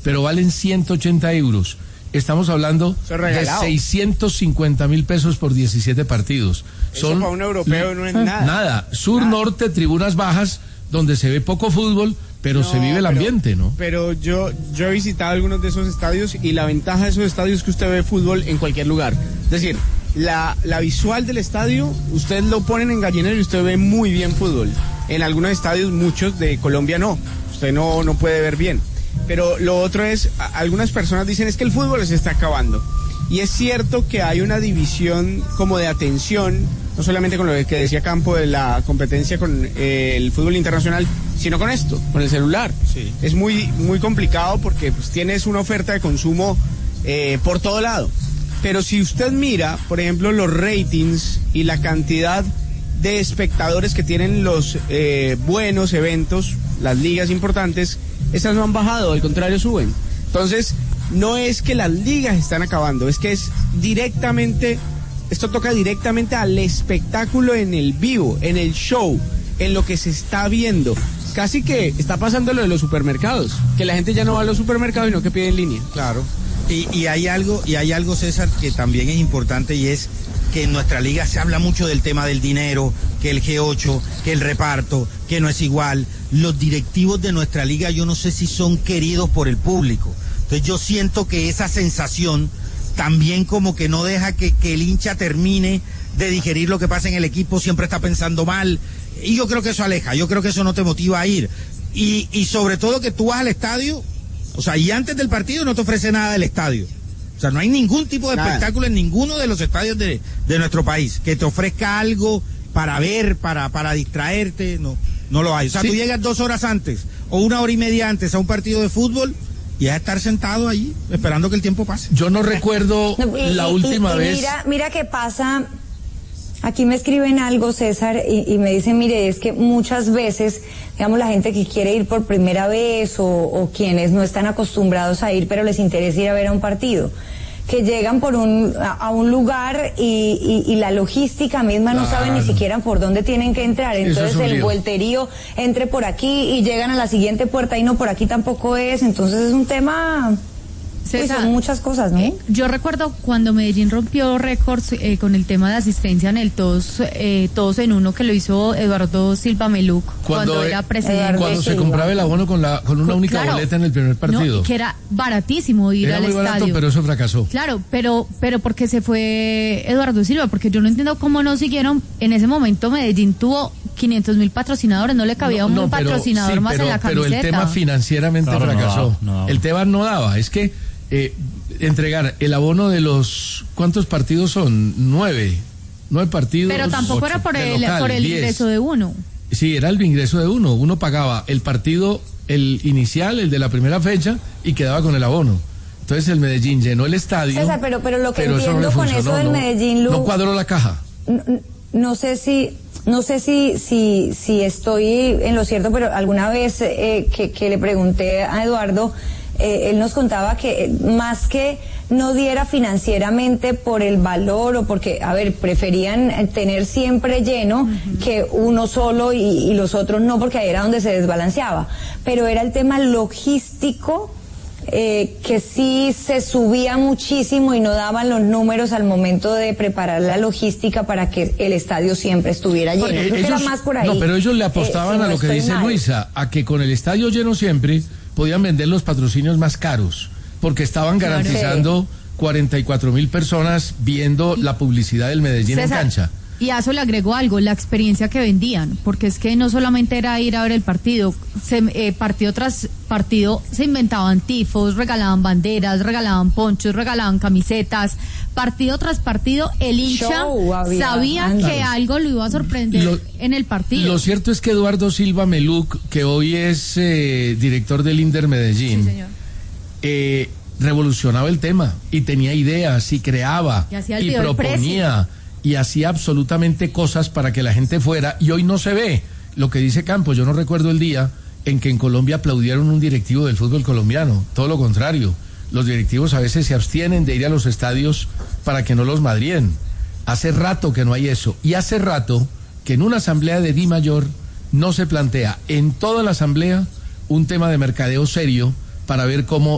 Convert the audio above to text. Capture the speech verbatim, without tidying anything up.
pero valen ciento ochenta euros. Estamos hablando de seiscientos cincuenta mil pesos por diecisiete partidos. Eso Son para un europeo no es nada. Nada. Sur, nada. Norte, tribunas bajas, donde se ve poco fútbol, pero no, se vive el pero, ambiente, ¿no? Pero yo, yo he visitado algunos de esos estadios y la ventaja de esos estadios es que usted ve fútbol en cualquier lugar. Es decir, la, la visual del estadio, usted lo ponen en gallinero y usted ve muy bien fútbol. En algunos estadios, muchos de Colombia no. Usted no, no puede ver bien. Pero lo otro es, algunas personas dicen es que el fútbol se está acabando. Y es cierto que hay una división como de atención, no solamente con lo que decía Campo de la competencia con eh, el fútbol internacional, sino con esto, con el celular. Sí. Es muy, muy complicado porque pues, tienes una oferta de consumo eh, por todo lado. Pero si usted mira, por ejemplo, los ratings y la cantidad de espectadores que tienen los eh, buenos eventos, las ligas importantes, esas no han bajado, al contrario suben. Entonces, no es que las ligas están acabando, es que es directamente, esto toca directamente al espectáculo en el vivo, en el show, en lo que se está viendo. Casi que está pasando lo de los supermercados, que la gente ya no va a los supermercados, sino que pide en línea. Claro. Y, y hay algo, y hay algo, César, que también es importante, y es que en nuestra liga se habla mucho del tema del dinero, que el G ocho, que el reparto, que no es igual. Los directivos de nuestra liga yo no sé si son queridos por el público. Entonces yo siento que esa sensación también como que no deja que, que el hincha termine de digerir lo que pasa en el equipo, siempre está pensando mal. Y yo creo que eso aleja, yo creo que eso no te motiva a ir. Y, y sobre todo que tú vas al estadio, o sea, y antes del partido no te ofrece nada del estadio. O sea, no hay ningún tipo de nada. Espectáculo en ninguno de los estadios de, de nuestro país que te ofrezca algo para ver, para, para distraerte, no, no lo hay. O sea, sí. Tú llegas dos horas antes o una hora y media antes a un partido de fútbol y vas a estar sentado ahí esperando que el tiempo pase. Yo no recuerdo no, y, la última y, y, y vez. Mira, mira qué pasa. Aquí me escriben algo, César, y, y me dicen, mire, es que muchas veces, digamos, la gente que quiere ir por primera vez o, o quienes no están acostumbrados a ir, pero les interesa ir a ver a un partido, que llegan por un a, a un lugar y, y, y la logística misma claro. No saben ni siquiera por dónde tienen que entrar, entonces el lío. Vuelterío entre por aquí y llegan a la siguiente puerta y no, por aquí tampoco es, entonces es un tema... César, pues son muchas cosas, ¿no? Eh, yo recuerdo cuando Medellín rompió récords eh, con el tema de asistencia en el todos eh, todos en uno que lo hizo Eduardo Silva Meluc cuando, cuando era presidente. Cuando se compraba el abono con la con una única claro, boleta en el primer partido. No, que era baratísimo ir era al muy estadio. Barato, pero eso fracasó. Claro, pero pero porque se fue Eduardo Silva, porque yo no entiendo cómo no siguieron. En ese momento Medellín tuvo quinientos mil patrocinadores, no le cabía no, un no, patrocinador pero, sí, más pero, en la camiseta. Pero el tema financieramente claro, fracasó. No, no, no. El tema no daba, es que Eh, entregar el abono de los ¿cuántos partidos son? Nueve nueve partidos. Pero tampoco ocho, era por el local, por el diez. Ingreso de uno. Sí, era el ingreso de uno. Uno pagaba el partido, el inicial, el de la primera fecha, y quedaba con el abono. Entonces el Medellín llenó el estadio. César, pero pero lo que pero entiendo eso no con eso del no, Medellín, Lu, no cuadró la caja. No, no sé si no sé si si si estoy en lo cierto, pero alguna vez eh, que que le pregunté a Eduardo. Eh, él nos contaba que eh, más que no diera financieramente por el valor o porque, a ver, preferían tener siempre lleno uh-huh. que uno solo y, y los otros no, porque ahí era donde se desbalanceaba. Pero era el tema logístico eh, que sí se subía muchísimo y no daban los números al momento de preparar la logística para que el estadio siempre estuviera lleno. Eh, Creo ellos, que era más por ahí. No, pero ellos le apostaban eh, si a no lo que dice mal. Luisa, a que con el estadio lleno siempre podían vender los patrocinios más caros, porque estaban garantizando sí. cuarenta y cuatro mil personas viendo la publicidad del Medellín César, en cancha. Y a eso le agregó algo, la experiencia que vendían, porque es que no solamente era ir a ver el partido, se, eh, partido tras partido se inventaban tifos, regalaban banderas, regalaban ponchos, regalaban camisetas, partido tras partido el hincha había, sabía anda. que algo lo iba a sorprender lo, en el partido. Lo cierto es que Eduardo Silva Meluc, que hoy es eh, director del Inder Medellín, sí, señor. Eh, revolucionaba el tema y tenía ideas y creaba y, y proponía y hacía absolutamente cosas para que la gente fuera, y hoy no se ve lo que dice Campos. Yo no recuerdo el día en que en Colombia aplaudieron un directivo del fútbol colombiano, todo lo contrario. Los directivos a veces se abstienen de ir a los estadios para que no los madrien. Hace rato que no hay eso, y hace rato que en una asamblea de Di Mayor no se plantea en toda la asamblea un tema de mercadeo serio para ver cómo